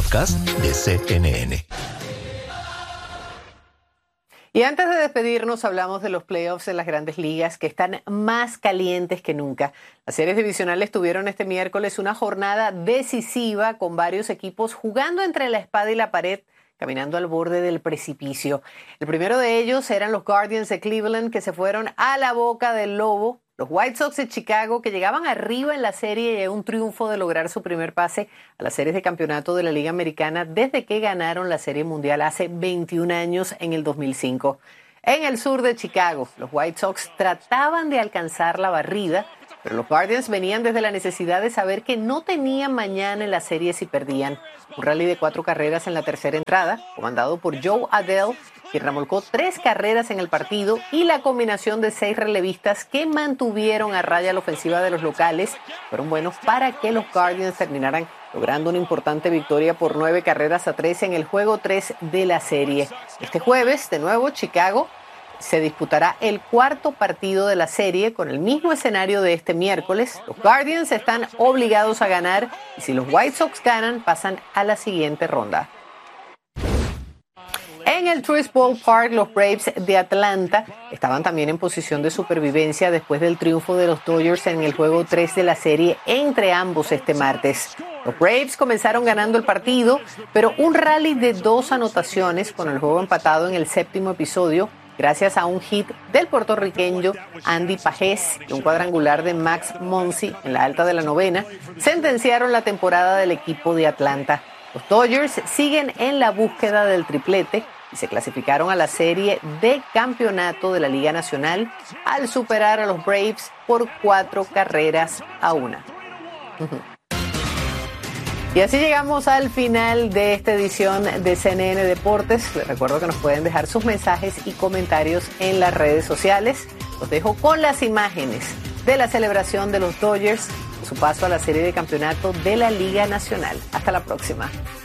podcast de CNN. Y antes de despedirnos, hablamos de los playoffs de las Grandes Ligas que están más calientes que nunca. Las series divisionales tuvieron este miércoles una jornada decisiva con varios equipos jugando entre la espada y la pared, caminando al borde del precipicio. El primero de ellos eran los Guardians de Cleveland, que se fueron a la boca del lobo. Los White Sox de Chicago, que llegaban arriba en la serie y a un triunfo de lograr su primer pase a las series de campeonato de la Liga Americana desde que ganaron la Serie Mundial hace 21 años en el 2005. En el sur de Chicago, los White Sox trataban de alcanzar la barrida, pero los Guardians venían desde la necesidad de saber que no tenían mañana en la serie si perdían. Un rally de 4 carreras en la tercera entrada, comandado por Joe Adell, que remolcó 3 carreras en el partido, y la combinación de 6 relevistas que mantuvieron a raya la ofensiva de los locales fueron buenos para que los Guardians terminaran logrando una importante victoria por 9-3 en el juego 3 de la serie. Este jueves, de nuevo, Chicago se disputará el cuarto partido de la serie con el mismo escenario de este miércoles. Los Guardians están obligados a ganar y si los White Sox ganan, pasan a la siguiente ronda. En el Truist Ballpark, los Braves de Atlanta estaban también en posición de supervivencia después del triunfo de los Dodgers en el juego 3 de la serie entre ambos este martes. Los Braves comenzaron ganando el partido, pero un rally de 2 anotaciones con el juego empatado en el 7º episodio, gracias a un hit del puertorriqueño Andy Pajés y un cuadrangular de Max Muncy en la alta de la 9ª, sentenciaron la temporada del equipo de Atlanta. Los Dodgers siguen en la búsqueda del triplete y se clasificaron a la serie de campeonato de la Liga Nacional al superar a los Braves por 4-1. Y así llegamos al final de esta edición de CNN Deportes. Les recuerdo que nos pueden dejar sus mensajes y comentarios en las redes sociales. Los dejo con las imágenes de la celebración de los Dodgers, su paso a la serie de campeonato de la Liga Nacional. Hasta la próxima.